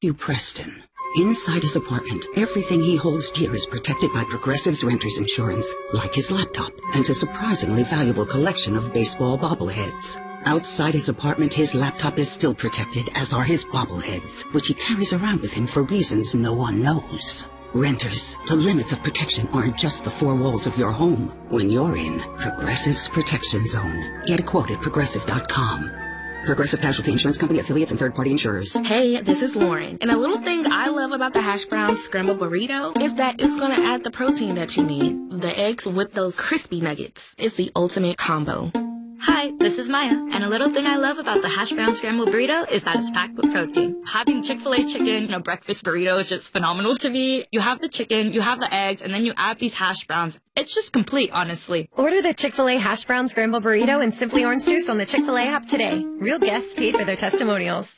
Hugh Preston. Inside his apartment, everything he holds dear is protected by Progressive's Renter's Insurance, like his laptop and a surprisingly valuable collection of baseball bobbleheads. Outside his apartment, his laptop is still protected, as are his bobbleheads, which he carries around with him for reasons no one knows. Renters, the limits of protection aren't just the four walls of your home. When you're in Progressive's Protection Zone, get a quote at Progressive.com. Progressive Casualty Insurance Company, affiliates, and third-party insurers. Hey, this is Lauren. And a little thing I love about the hash brown scrambled burrito is that it's going to add the protein that you need. The eggs with those crispy nuggets. It's the ultimate combo. Hi, this is Maya, and a little thing I love about the hash brown scrambled burrito is that it's packed with protein. Having Chick-fil-A chicken in a breakfast burrito is just phenomenal to me. You have the chicken, you have the eggs, and then you add these hash browns. It's just complete, honestly. Order the Chick-fil-A hash brown scrambled burrito and Simply Orange Juice on the Chick-fil-A app today. Real guests paid for their testimonials.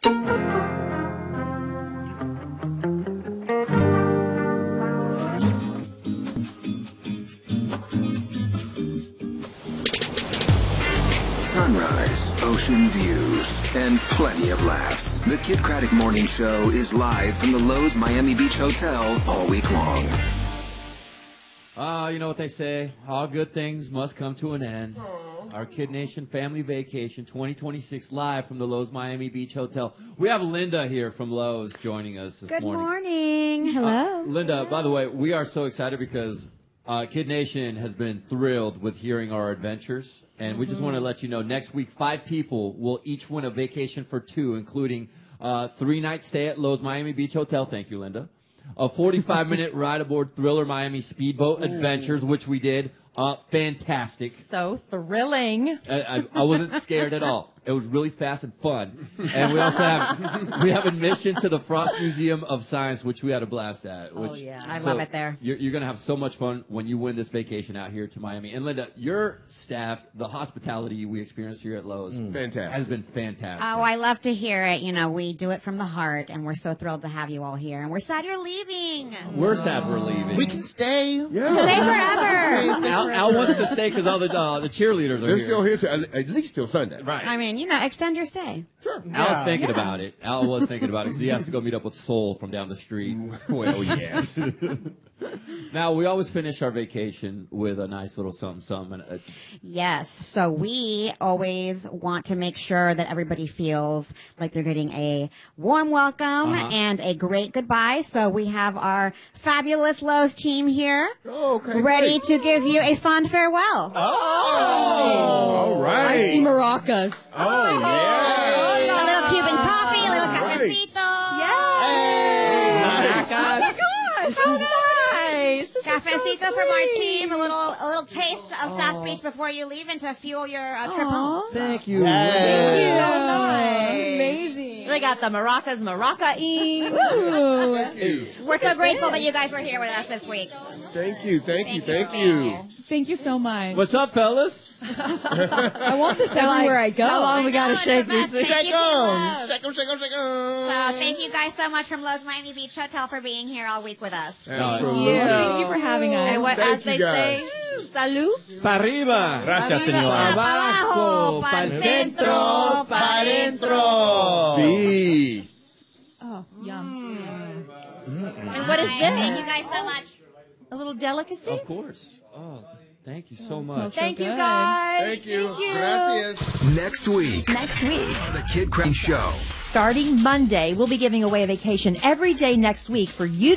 Sunrise, ocean views, and plenty of laughs. The Kid Craddock Morning Show is live from the Lowe's Miami Beach Hotel all week long. You know what they say, all good things must come to an end. Our Kid Nation Family Vacation 2026 live from the Lowe's Miami Beach Hotel. We have Linda here from Lowe's joining us this morning. Good morning. Hello. Linda, by the way, we are so excited because Kid Nation has been thrilled with hearing our adventures, and we just want to let you know next week 5 people will each win a vacation for 2, including 3-night stay at Lowe's Miami Beach Hotel. Thank you, Linda. A 45-minute ride aboard Thriller Miami Speedboat Adventures, which we did. Fantastic. So thrilling. I wasn't scared at all. It was really fast and fun. And we also have admission to the Frost Museum of Science, which we had a blast at. I love it there. You're going to have so much fun when you win this vacation out here to Miami. And Linda, your staff, the hospitality we experienced here at Lowe's has been fantastic. Oh, I love to hear it. You know, we do it from the heart, and we're so thrilled to have you all here. And we're sad you're leaving. We're sad we're leaving. We can stay. Yeah. Stay forever. Al wants to stay because all the cheerleaders are They're still here at least till Sunday. Right. I mean, you know, extend your stay. Sure. Al was thinking about it. Al was thinking about it because he has to go meet up with Soul from down the street. Well, yes. Now, we always finish our vacation with a nice little something. Yes. So we always want to make sure that everybody feels like they're getting a warm welcome and a great goodbye. So we have our fabulous Lowe's team here ready to give you a fond farewell. All right. I see maracas. Oh, yeah. A little Cuban coffee, a little cafecito. Yes. Nice. Oh, nice. Cafecito from our team, a little taste of South Beach before you leave and to fuel your trip home. Thank you. Thank you. Nice. Amazing. They got the maracas, maraca-ing. We're so grateful that you guys were here with us this week. Thank you. Thank you so much. What's up, fellas? I want this everywhere I go. How long we got to shake these? Shake them. So thank you guys so much from Lowe's Miami Beach Hotel for being here all week with us. Thank you for having us. And what, Thank as they you, guys. say, salud. Pa' arriba. Gracias, señor. Abajo, pa'l centro, pa' dentro. Sí. Oh, yum. And what is this? Thank you guys so much. A little delicacy? Of course. Oh, thank you so much. Thank you, guys. Thank you. Gracias. Next week on the Kid Craddock Show. Starting Monday, we'll be giving away a vacation every day next week for you